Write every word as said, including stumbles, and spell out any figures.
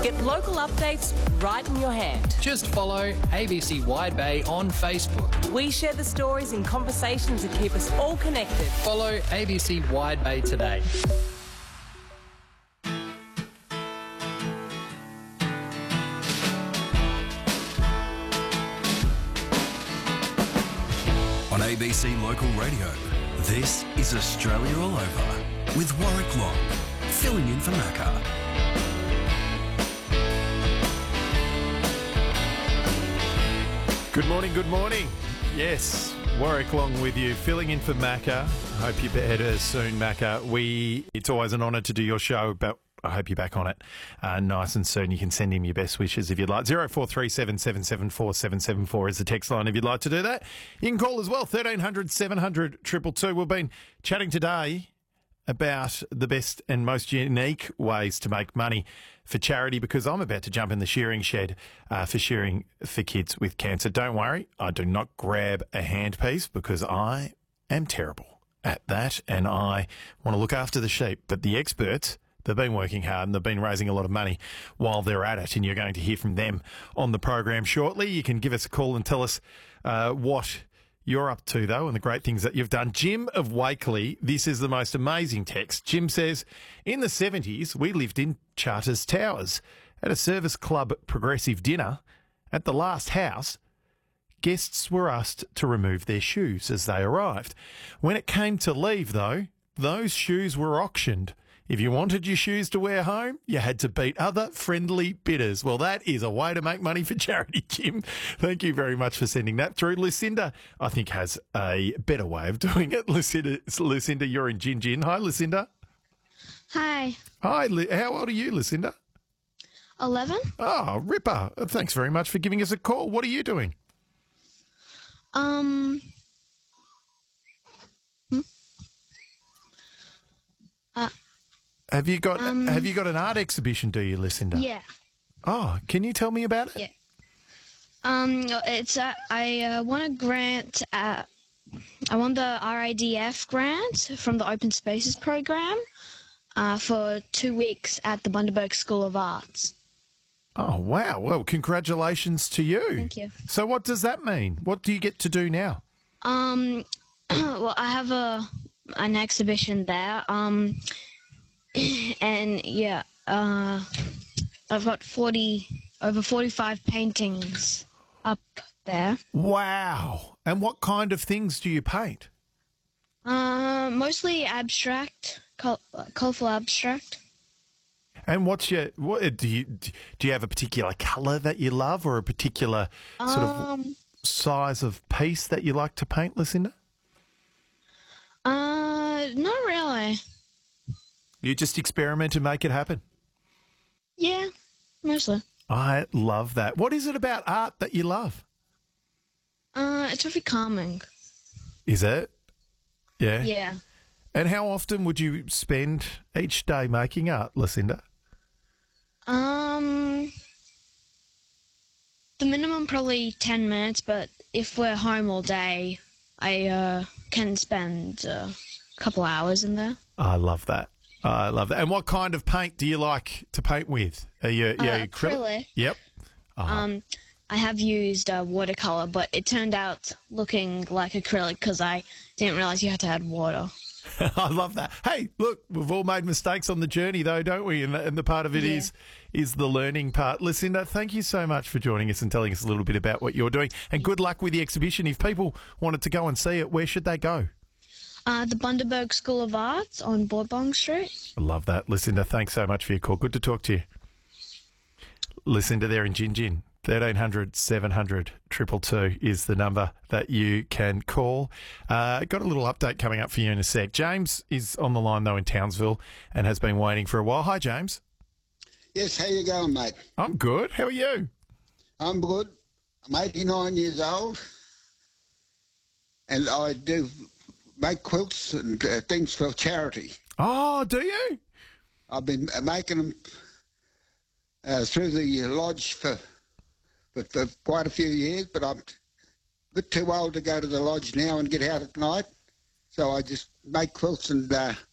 Get local updates right in your hand. Just follow A B C Wide Bay on Facebook. We share the stories and conversations that keep us all connected. Follow A B C Wide Bay today. On A B C Local Radio, this is Australia All Over with Warwick Long, filling in for Macca. Good morning, good morning. Yes, Warwick Long with you, filling in for Macca. Hope you're better soon, Macca. We, it's always an honour to do your show, but I hope you're back on it uh, nice and soon. You can send him your best wishes if you'd like. zero four three seven seven seven four seven seven four is the text line if you'd like to do that. You can call as well, thirteen hundred seven hundred two two two. We've been chatting today about the best and most unique ways to make money for charity, because I'm about to jump in the shearing shed uh, for shearing for kids with cancer. Don't worry, I do not grab a handpiece because I am terrible at that and I want to look after the sheep. But the experts, they've been working hard and they've been raising a lot of money while they're at it, and you're going to hear from them on the program shortly. You can give us a call and tell us uh, what you're up to, though, and the great things that you've done. Jim of Wakeley, this is the most amazing text. Jim says, in the seventies, we lived in Charters Towers. At a service club progressive dinner, at the last house, guests were asked to remove their shoes as they arrived. When it came to leave, though, those shoes were auctioned. If you wanted your shoes to wear home, you had to beat other friendly bidders. Well, that is a way to make money for charity, Jim. Thank you very much for sending that through. Lucinda, I think, has a better way of doing it. Lucinda, Lucinda, you're in Gin Gin. Hi, Lucinda. Hi. Hi, how old are you, Lucinda? eleven. Oh, Ripper. Thanks very much for giving us a call. What are you doing? Um... Hmm? Uh... Have you got Um, Have you got an art exhibition, do you, Lucinda? Yeah. Oh, can you tell me about it? Yeah. Um, it's uh, I uh, won a grant. At, I won the R I D F grant from the Open Spaces program uh, for two weeks at the Bundaberg School of Arts. Oh, wow. Well, congratulations to you. Thank you. So what does that mean? What do you get to do now? Um, well, I have a an exhibition there. Um. And yeah, uh, I've got forty over forty-five paintings up there. Wow! And what kind of things do you paint? Uh, mostly abstract, col- colourful abstract. And what's your what do you do? You have a particular colour that you love, or a particular sort Um, of size of piece that you like to paint, Lucinda? Uh, not really. You just experiment and make it happen. Yeah, mostly. I love that. What is it about art that you love? Uh, it's very calming. Is it? Yeah. Yeah. And how often would you spend each day making art, Lucinda? Um, the minimum probably ten minutes, but if we're home all day, I uh can spend uh, a couple hours in there. I love that. I love that. And what kind of paint do you like to paint with? Are you, Uh, yeah, acrylic. Yep. Uh-huh. Um, I have used uh, watercolor, but it turned out looking like acrylic because I didn't realize you had to add water. I love that. Hey, look, we've all made mistakes on the journey, though, don't we? And the, and the part of it Yeah. is is the learning part. Lucinda, thank you so much for joining us and telling us a little bit about what you're doing. And good luck with the exhibition. If people wanted to go and see it, where should they go? Uh, the Bundaberg School of Arts on Borbong Street. I love that. Lucinda, thanks so much for your call. Good to talk to you. Lucinda there in Gin Gin. thirteen hundred seven hundred two two two is the number that you can call. Uh, got a little update coming up for you in a sec. James is on the line, though, in Townsville and has been waiting for a while. Hi, James. Yes, how you going, mate? I'm good. How are you? I'm good. I'm eighty-nine years old, and I do make quilts and uh, things for charity. Oh, do you? I've been making them uh, through the lodge for, for, for quite a few years, but I'm a bit too old to go to the lodge now and get out at night. So I just make quilts and uh,